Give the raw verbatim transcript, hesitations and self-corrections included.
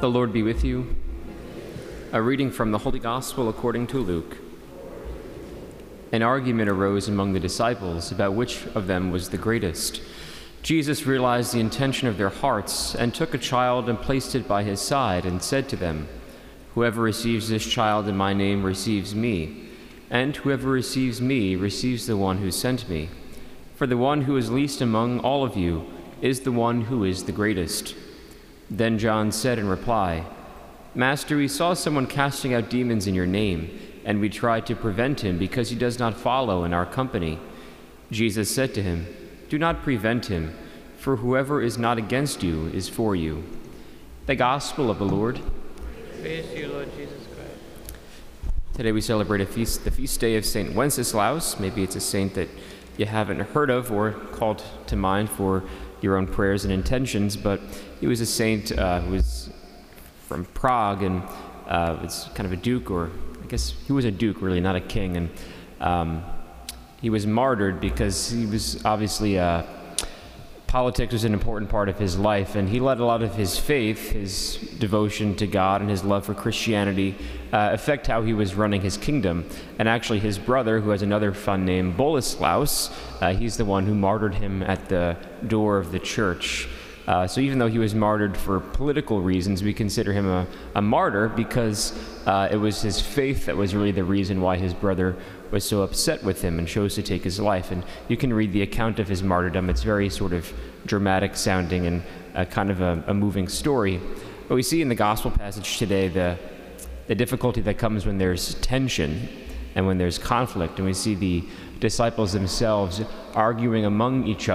The Lord be with you. A reading from the Holy Gospel according to Luke. An argument arose among the disciples about which of them was the greatest. Jesus realized the intention of their hearts and took a child and placed it by his side and said to them, "Whoever receives this child in my name receives me, and whoever receives me receives the one who sent me. For the one who is least among all of you is the one who is the greatest." Then John said in reply, "Master, we saw someone casting out demons in your name, and we tried to prevent him because he does not follow in our company." Jesus said to him, "Do not prevent him, for whoever is not against you is for you." The Gospel of the Lord. Praise to you, Lord Jesus Christ. Today we celebrate a feast, the feast day of Saint Wenceslaus. Maybe it's a saint that you haven't heard of or called to mind for your own prayers and intentions, but he was a saint uh, who was from Prague, and uh, was kind of a duke, or I guess he was a duke, really, not a king, and um, he was martyred because he was obviously, uh, politics was an important part of his life, and he let a lot of his faith, his devotion to God and his love for Christianity uh, affect how he was running his kingdom. And actually his brother, who has another fun name, Boleslaus, uh, he's the one who martyred him at the door of the church. Uh, so even though he was martyred for political reasons, we consider him a, a martyr because uh, it was his faith that was really the reason why his brother was so upset with him and chose to take his life. And you can read the account of his martyrdom. It's very sort of dramatic sounding and uh, kind of a, a moving story. But we see in the gospel passage today the, the difficulty that comes when there's tension and when there's conflict. And we see the disciples themselves arguing among each other